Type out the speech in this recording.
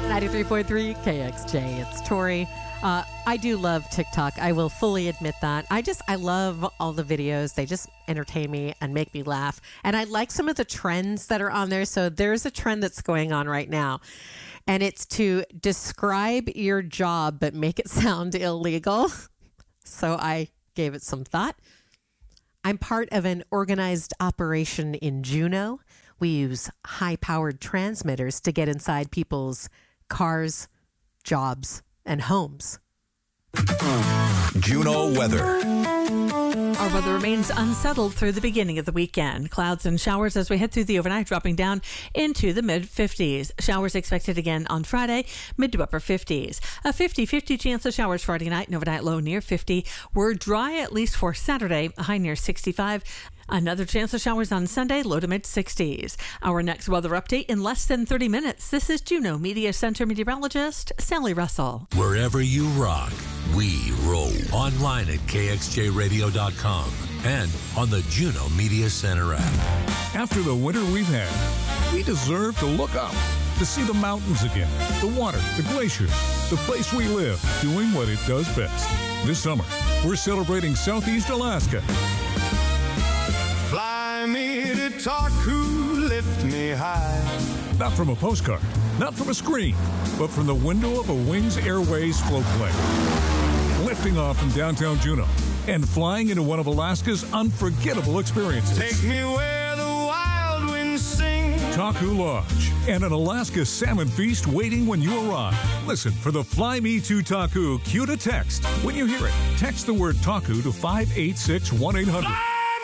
93.3 KXJ. It's Tori. I do love TikTok. I will fully admit that. I love all the videos. They just entertain me and make me laugh. And I like some of the trends that are on there. So there's a trend that's going on right now. And it's to describe your job, but make it sound illegal. So I gave it some thought. I'm part of an organized operation in Juneau. We use high-powered transmitters to get inside people's cars, jobs, and homes. Juneau weather. Our weather remains unsettled through the beginning of the weekend. Clouds and showers as we head through the overnight, dropping down into the mid-50s. Showers expected again on Friday, mid to upper 50s. A 50-50 chance of showers Friday night, and overnight low near 50. We're dry at least for Saturday, a high near 65. Another chance of showers on Sunday, low to mid-60s. Our next weather update in less than 30 minutes. This is Juneau Media Center meteorologist Sally Russell. Wherever you rock, we roll. Online at kxjradio.com and on the Juneau Media Center app. After the winter we've had, we deserve to look up, to see the mountains again, the water, the glaciers, the place we live, doing what it does best. This summer, we're celebrating Southeast Alaska. Fly me to Taku, lift me high. Not from a postcard, not from a screen, but from the window of a Wings Airways float plane. Lifting off from downtown Juneau and flying into one of Alaska's unforgettable experiences. Take me where the wild winds sing. Taku Lodge and an Alaska salmon feast waiting when you arrive. Listen for the Fly Me to Taku cue to text. When you hear it, text the word Taku to 586-1800.